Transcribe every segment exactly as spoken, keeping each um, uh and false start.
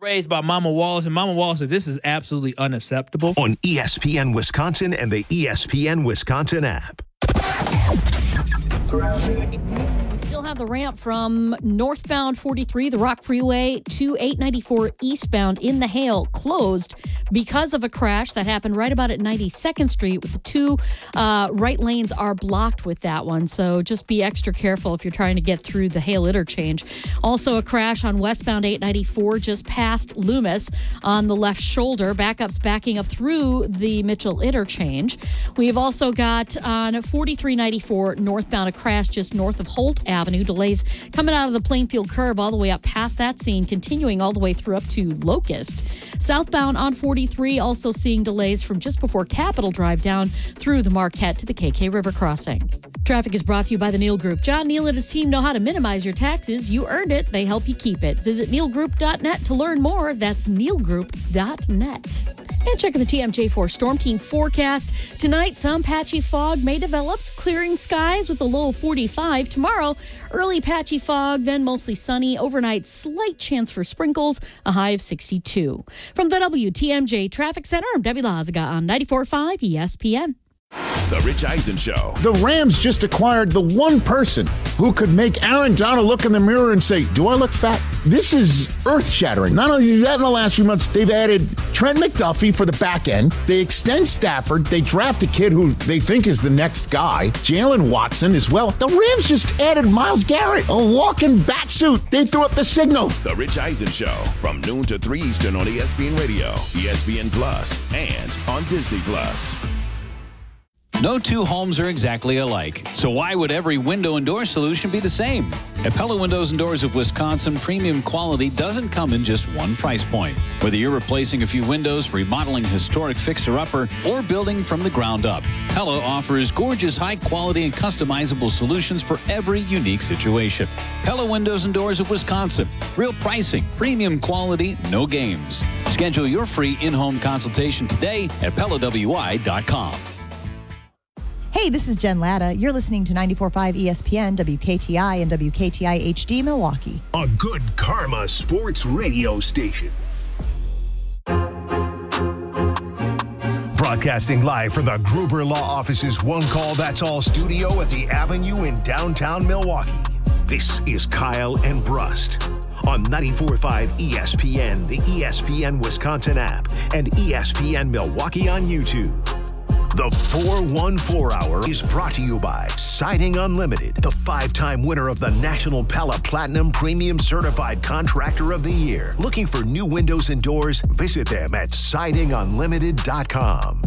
Raised by Mama Wallace, and Mama Wallace says this is absolutely unacceptable. On E S P N Wisconsin and the E S P N Wisconsin app. We still have the ramp from northbound forty-three, the Rock Freeway, to eight ninety-four eastbound in the hail closed because of a crash that happened right about at ninety-second Street. With the two uh, right lanes are blocked with that one, so just be extra careful if you're trying to get through the Hale interchange. Also a crash on westbound eight ninety-four just past Loomis on the left shoulder. Backups backing up through the Mitchell interchange. We've also got on forty-three ninety-four northbound a crash just north of Holt Avenue. Delays coming out of the Plainfield curb all the way up past that scene, continuing all the way through up to Locust. Southbound on forty-three also seeing delays from just before Capitol Drive down through the Marquette to the K K River crossing. Traffic is brought to you by the Neal Group. John Neal and his team know how to minimize your taxes. You earned it. They help you keep it. Visit neal group dot net to learn more. That's neal group dot net. And checking the T M J four Storm Team forecast. Tonight, some patchy fog may develop, clearing skies with a low of forty-five. Tomorrow, early patchy fog, then mostly sunny. Overnight, slight chance for sprinkles, a high of sixty-two. From the W T M J Traffic Center, I'm Debbie Lazaga on ninety-four point five E S P N. The Rich Eisen Show. The Rams just acquired the one person who could make Aaron Donald look in the mirror and say, do I look fat? This is earth-shattering. Not only that, in the last few months, they've added Trent McDuffie for the back end. They extend Stafford. They draft a kid who they think is the next guy, Jalen Watson as well. The Rams just added Myles Garrett, a walking bat suit. They threw up the signal. The Rich Eisen Show from noon to three Eastern on E S P N Radio, E S P N Plus, and on Disney Plus. No two homes are exactly alike, so why would every window and door solution be the same? At Pella Windows and Doors of Wisconsin, premium quality doesn't come in just one price point. Whether you're replacing a few windows, remodeling a historic fixer-upper, or building from the ground up, Pella offers gorgeous, high-quality, and customizable solutions for every unique situation. Pella Windows and Doors of Wisconsin. Real pricing, premium quality, no games. Schedule your free in-home consultation today at Pella W I dot com. Hey, this is Jen Latta. You're listening to ninety-four point five E S P N, W K T I, and W K T I H D Milwaukee. A good karma sports radio station. Broadcasting live from the Gruber Law Office's One Call That's All studio at the Avenue in downtown Milwaukee. This is Kyle and Brust on ninety-four point five E S P N, the E S P N Wisconsin app, and E S P N Milwaukee on YouTube. The four one four Hour is brought to you by Siding Unlimited, the five-time winner of the National Pella Platinum Premium Certified Contractor of the Year. Looking for new windows and doors? Visit them at siding unlimited dot com.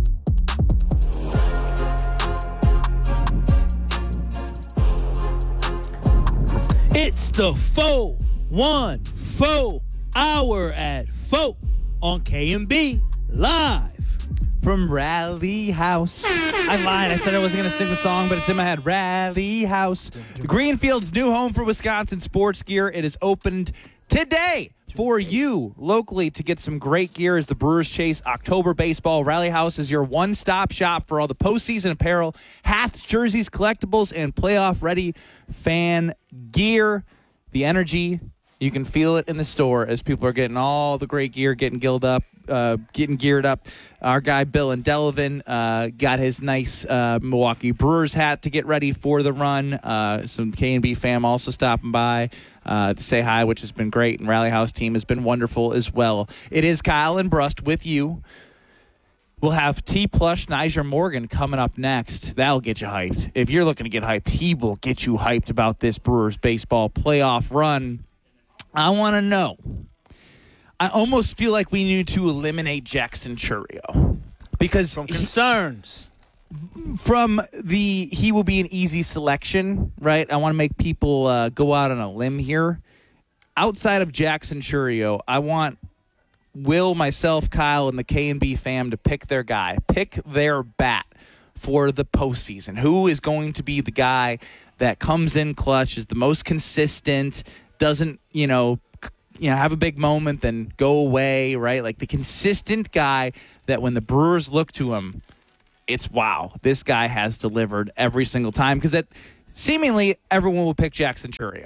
It's the four one four Hour at four on K M B live from Rally House. I lied. I said I wasn't going to sing the song, but it's in my head. Rally House. Greenfield's new home for Wisconsin sports gear. It is opened today for you locally to get some great gear as the Brewers chase October baseball. Rally House is your one-stop shop for all the postseason apparel, hats, jerseys, collectibles, and playoff-ready fan gear. The energy, you can feel it in the store as people are getting all the great gear, getting gilled up, uh, getting geared up. Our guy Bill and Delavan uh, got his nice uh, Milwaukee Brewers hat to get ready for the run. Uh, some K and B fam also stopping by uh, to say hi, which has been great. And Rally House team has been wonderful as well. It is Kyle and Brust with you. We'll have T-Plush Niger Morgan coming up next. That'll get you hyped. If you're looking to get hyped, he will get you hyped about this Brewers baseball playoff run. I want to know. I almost feel like we need to eliminate Jackson Chourio because from concerns. He, from the he will be an easy selection, right? I want to make people uh, go out on a limb here. Outside of Jackson Chourio, I want Will, myself, Kyle, and the K and B fam to pick their guy, pick their bat for the postseason. Who is going to be the guy that comes in clutch, is the most consistent, doesn't, you know, you know, have a big moment, then go away, right? Like the consistent guy that when the Brewers look to him, it's wow, this guy has delivered every single time. Because that seemingly everyone will pick Jackson Chourio.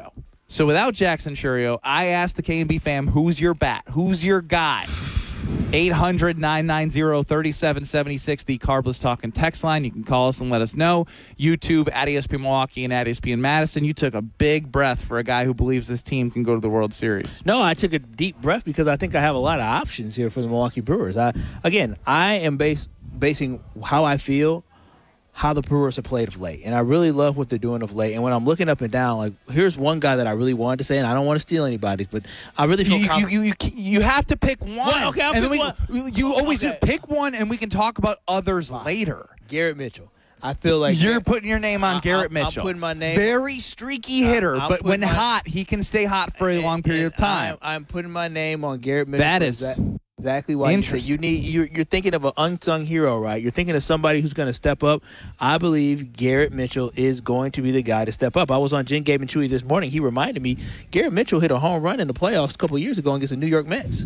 So without Jackson Chourio, I asked the K and B fam, who's your bat? Who's your guy? eight hundred, nine nine zero, three seven seven six, the Carbless Talking text line. You can call us and let us know. YouTube, at E S P N Milwaukee and at E S P N Madison. You took a big breath for a guy who believes this team can go to the World Series. No, I took a deep breath because I think I have a lot of options here for the Milwaukee Brewers. I, again, I am base, basing how I feel, how the Brewers have played of late. And I really love what they're doing of late. And when I'm looking up and down, like, here's one guy that I really wanted to say, and I don't want to steal anybody's, but I really feel you, confident. you, you, you, you have to pick one. Well, okay, I'll and pick then we, one. You always Okay. do pick one, and we can talk about others later. Garrett Mitchell. I feel like You're putting your name on I- Garrett I'm- I'm Mitchell. putting my name- Very streaky hitter, I'm but putting when my- hot, he can stay hot for a long period And of time. I'm, I'm putting my name on Garrett Mitchell. That for is exa- exactly why you, said you need. You're, you're thinking of an unsung hero, right? You're thinking of somebody who's going to step up. I believe Garrett Mitchell is going to be the guy to step up. I was on Jen Gabe and Chewy this morning. He reminded me Garrett Mitchell hit a home run in the playoffs a couple of years ago against the New York Mets.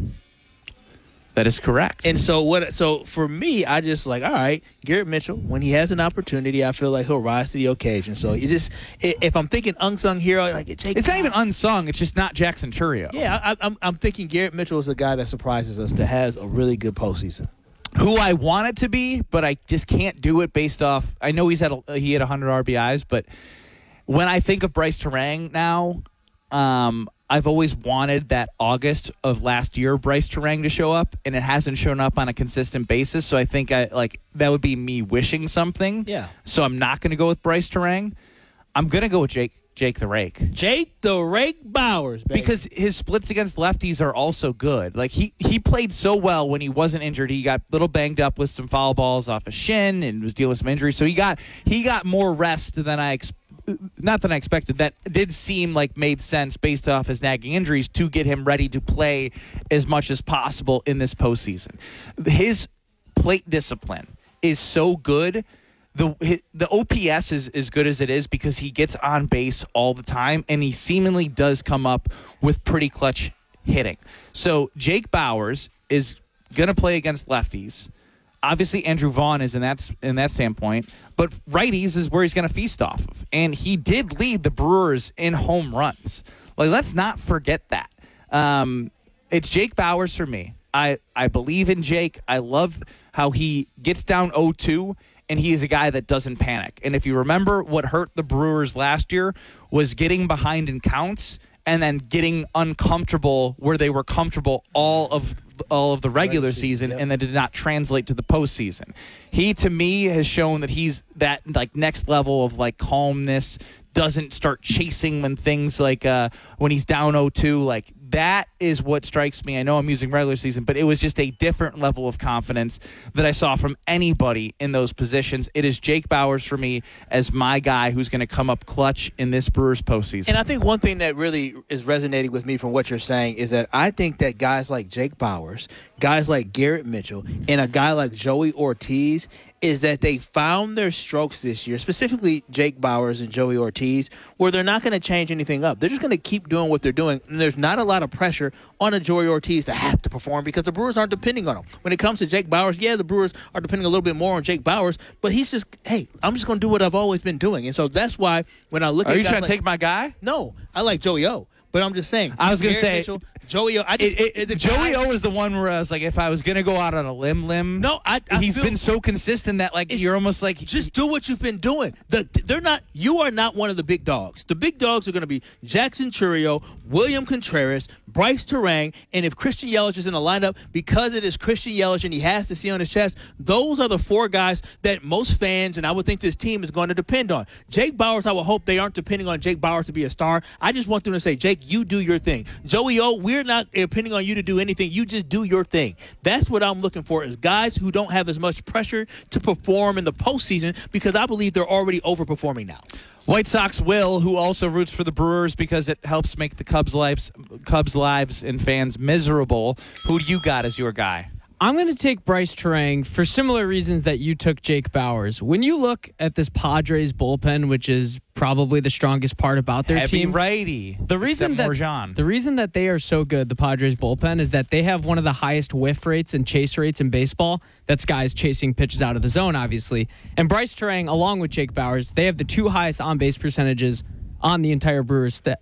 That is correct. And so what? So for me, I just like, all right, Garrett Mitchell. When he has an opportunity, I feel like he'll rise to the occasion. So you just, i- if I'm thinking unsung hero, like Jake, It's not even unsung. It's just not Jackson Chourio. Yeah, I, I'm I'm thinking Garrett Mitchell is a guy that surprises us, that has a really good postseason. Who I want it to be, but I just can't do it based off. I know he's had a, he had one hundred R B Is, but when I think of Bryce Terang now, um, I've always wanted that August of last year Bryce Terang to show up, and it hasn't shown up on a consistent basis. So I think I like that would be me wishing something. Yeah. So I'm not going to go with Bryce Terang. I'm going to go with Jake Jake the Rake. Jake the Rake Bowers, baby. Because his splits against lefties are also good. Like he, he played so well when he wasn't injured. He got a little banged up with some foul balls off a shin and was dealing with some injuries. So he got he got more rest than I expected. Not than I expected. That did seem like made sense based off his nagging injuries to get him ready to play as much as possible in this postseason. His plate discipline is so good. The the O P S is as good as it is because he gets on base all the time, and he seemingly does come up with pretty clutch hitting. So Jake Bauers is going to play against lefties. Obviously, Andrew Vaughn is in that in that standpoint, but righties is where he's going to feast off of. And he did lead the Brewers in home runs. Like, let's not forget that. Um, it's Jake Bauers for me. I, I believe in Jake. I love how he gets down oh two, and he is a guy that doesn't panic. And if you remember, what hurt the Brewers last year was getting behind in counts and then getting uncomfortable where they were comfortable all of all of the regular season, yep. and that did not translate to the postseason. He, to me, has shown that he's that like next level of like calmness, doesn't start chasing when things like uh, when he's down oh two. Like, that is what strikes me. I know I'm using regular season, but it was just a different level of confidence that I saw from anybody in those positions. It is Jake Bauers for me as my guy who's going to come up clutch in this Brewers postseason. And I think one thing that really is resonating with me from what you're saying is that I think that guys like Jake Bauers, guys like Garrett Mitchell, and a guy like Joey Ortiz is that they found their strokes this year, specifically Jake Bauers and Joey Ortiz, where they're not going to change anything up. They're just going to keep doing what they're doing, and there's not a lot of pressure on a Joey Ortiz to have to perform because the Brewers aren't depending on him. When it comes to Jake Bauers, yeah, the Brewers are depending a little bit more on Jake Bauers, but he's just, hey, I'm just going to do what I've always been doing. And so that's why when I look Are at you guys trying to like- take my guy? No, I like Joey O. But I'm just saying. I was gonna Garrett say- Mitchell, Joey O. I just, It, it, the Joey guy- O is the one where I was like, if I was going to go out on a limb, limb. No, I- I he's feel- been so consistent that like It's- you're almost like Just do what you've been doing. The, they're not. You are not one of the big dogs. The big dogs are going to be Jackson Chourio, William Contreras, Bryce Terang, and if Christian Yelich is in the lineup, because it is Christian Yelich and he has to see on his chest, those are the four guys that most fans and I would think this team is going to depend on. Jake Bauers, I would hope they aren't depending on Jake Bauers to be a star. I just want them to say, Jake, you do your thing. Joey O, we're not depending on you to do anything. You just do your thing. That's what I'm looking for is guys who don't have as much pressure to perform in the postseason because I believe they're already overperforming now. White Sox Will, who also roots for the Brewers because it helps make the Cubs' lives, Cubs' lives and fans miserable. Who do you got as your guy? I'm going to take Bryce Terang for similar reasons that you took Jake Bauers. When you look at this Padres bullpen, which is probably the strongest part about their Heavy team, righty. the reason except that Marjan. the reason that they are so good, the Padres bullpen, is that they have one of the highest whiff rates and chase rates in baseball. That's guys chasing pitches out of the zone, obviously. And Bryce Terang, along with Jake Bauers, they have the two highest on base percentages on the entire Brewers st-